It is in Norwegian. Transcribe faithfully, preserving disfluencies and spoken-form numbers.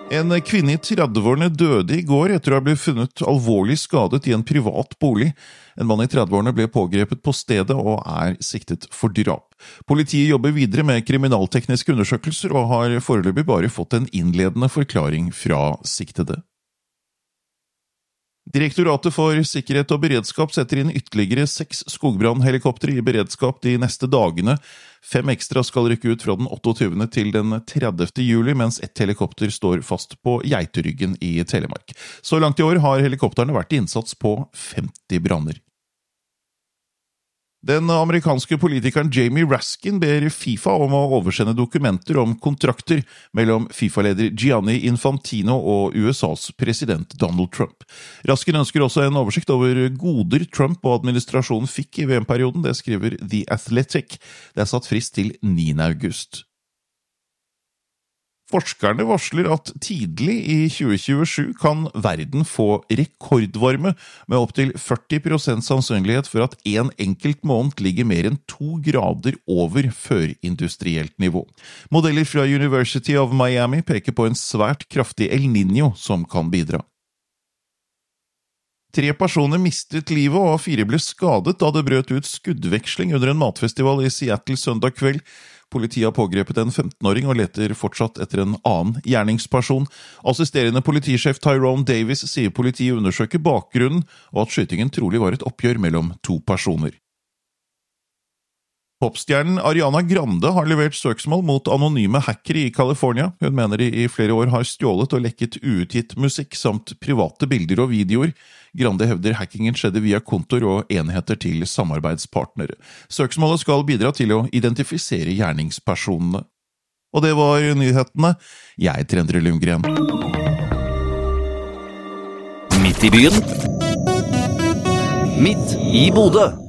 En kvinne i trettiårene døde i går etter å ha blitt funnet alvorlig skadet i en privat bolig. En mann i trettiårene ble pågrepet på stedet og er siktet for drap. Politiet jobber videre med kriminaltekniske undersøkelser og har foreløpig bare fått en innledende forklaring fra siktede. Direktoratet for sikkerhet og beredskap setter inn ytterligere seks skogbrannhelikoptere i beredskap de neste dagene. Fem ekstra skal rykke ut fra den otteogtyvende til den tredivte juli, mens ett helikopter står fast på Geiteryggen i Telemark. Så langt i år har helikopterne vært i innsats på femti branner. Den amerikanske politikeren Jamie Raskin ber FIFA om å oversende dokumenter om kontrakter mellom FIFA-leder Gianni Infantino og U S A's president Donald Trump. Raskin ønsker også en oversikt over goder Trump og administrasjonen fikk i V M-perioden, det skriver The Athletic. Det er satt frist til niende august. Forskerne varsler at tidlig i tjue tjuesju kan verden få rekordvarme med opp til førti prosent sannsynlighet for at en enkelt måned ligger mer enn to grader over førindustrielt nivå. Modeller fra University of Miami peker på en svært kraftig El Niño som kan bidra. Tre personer mistet livet og fire ble skadet da det brøt ut skuddveksling under en matfestival i Seattle søndag kveld. Politiet har pågrepet en femtenåring og leter fortsatt etter en annen gjerningsperson. Assisterende politisjef Tyrone Davis sier politiet undersøker bakgrunnen og at skytingen trolig var et oppgjør mellom to personer. Popstjernen Ariana Grande har levert søksmål mot anonyme hackere i California. Hun mener de i flere år har stjålet og lekket uutgitt musikk samt private bilder og videoer. Grande hevder hackingen skjedde via kontor og enheter til samarbeidspartnere. Søksmålet skal bidra til å identifisere gjerningspersonene. Og det var nyhetene. Jeg heter Endre Lundgren. Midt i byen. Midt i Bodø.